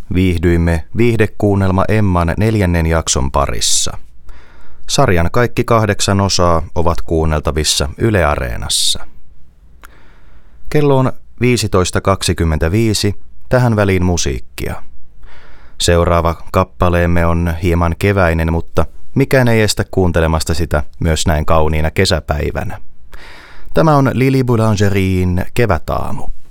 Viihdyimme viihdekuunnelma Emman 4. jakson parissa. Sarjan kaikki 8 osaa ovat kuunneltavissa Yle Areenassa. Kello on 15.25, tähän väliin musiikkia. Seuraava kappaleemme on hieman keväinen, mutta mikään ei estä kuuntelemasta sitä myös näin kauniina kesäpäivänä. Tämä on Lili Boulangerien Kevätaamu.